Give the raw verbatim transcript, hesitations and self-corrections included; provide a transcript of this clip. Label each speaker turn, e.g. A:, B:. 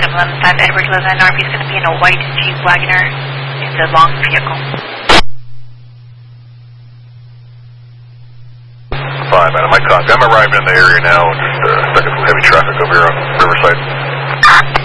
A: Adam eleven five Edward eleven, R V is going to be in a white Jeep Wagoner. It's a long vehicle.
B: five, Adam, I copy. I'm arriving in the area now. Just uh, stuck in some heavy traffic over here on Riverside.